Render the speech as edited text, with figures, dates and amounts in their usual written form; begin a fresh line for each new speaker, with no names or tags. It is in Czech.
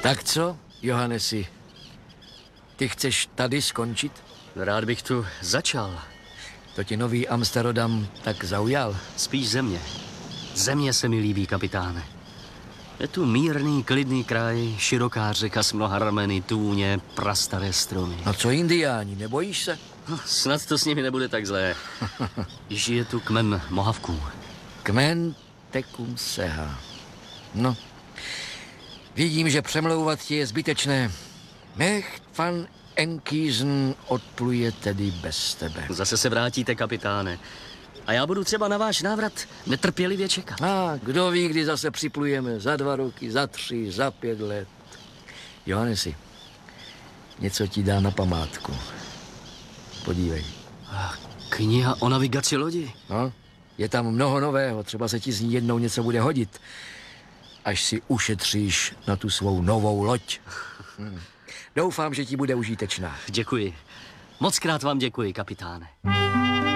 Tak co, Johannesi? Ty chceš tady skončit?
Rád bych tu začal.
To ti nový Amsterdam tak zaujal?
Spíš země. Země se mi líbí, kapitáne. Je tu mírný, klidný kraj, široká řeka s mnoha rameny, tůně, prastaré stromy.
No co indiáni, nebojíš se?
Snad to s nimi nebude tak zlé. Žije tu kmen Mohavků.
Kmen Tekum Seha. No, vidím, že přemlouvat ti je zbytečné. Nech van Enkhuizen odpluje tedy bez tebe.
Zase se vrátíte, kapitáne. A já budu třeba na váš návrat netrpělivě čekat.
A kdo ví, kdy zase připlujeme. Za 2 roky, za 3, za 5 let. Johannesi, něco ti dá na památku. Podívej.
Kniha o navigaci lodi.
No, je tam mnoho nového. Třeba se ti z ní jednou něco bude hodit. Až si ušetříš na tu svou novou loď. Doufám, že ti bude užitečná.
Děkuji. Mockrát vám děkuji, kapitáne.